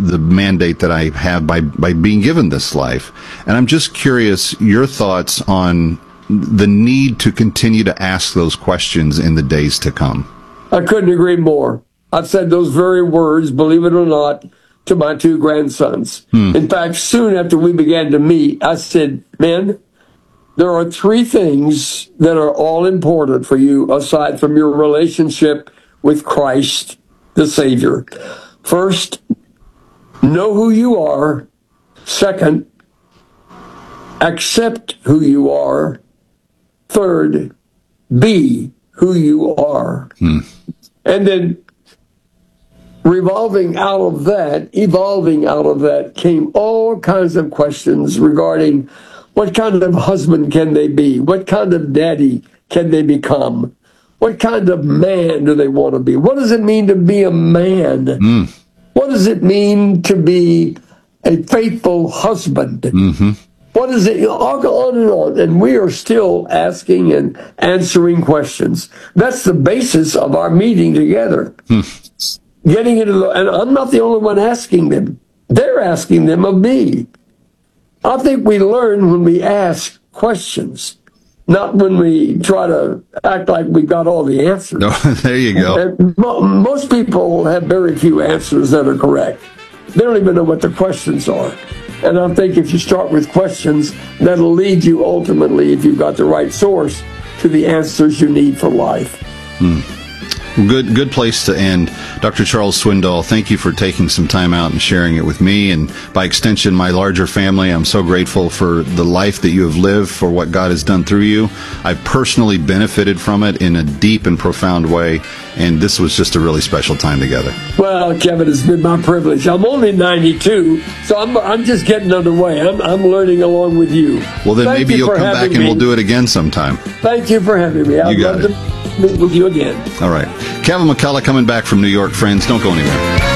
the mandate that I have by being given this life. And I'm just curious your thoughts on the need to continue to ask those questions in the days to come. I couldn't agree more. I've said those very words, believe it or not, to my two grandsons. In fact, soon after we began to meet, I said, men, there are three things that are all important for you aside from your relationship with Christ, the Savior. First, know who you are. Second, accept who you are. Third, be who you are. And then evolving out of that came all kinds of questions regarding what kind of husband can they be? What kind of daddy can they become? What kind of man do they want to be? What does it mean to be a man? What does it mean to be a faithful husband? What is it? I'll go on and on. And we are still asking and answering questions. That's the basis of our meeting together. Getting into and I'm not the only one asking them. They're asking them of me. I think we learn when we ask questions, not when we try to act like we got all the answers. No, there you go. And most people have very few answers that are correct. They don't even know what the questions are. And I think if you start with questions, that'll lead you ultimately, if you've got the right source, to the answers you need for life. Good place to end. Dr. Charles Swindoll, thank you for taking some time out and sharing it with me, and by extension, my larger family. I'm so grateful for the life that you have lived, for what God has done through you. I've personally benefited from it in a deep and profound way, and this was just a really special time together. Well, Kevin, it's been my privilege. I'm only 92, so I'm just getting underway. I'm learning along with you. Well, then maybe you'll come back and we'll do it again sometime. Thank you for having me. I'd love to meet with you again. All right. Kevin McCullough coming back from New York, friends. Don't go anywhere.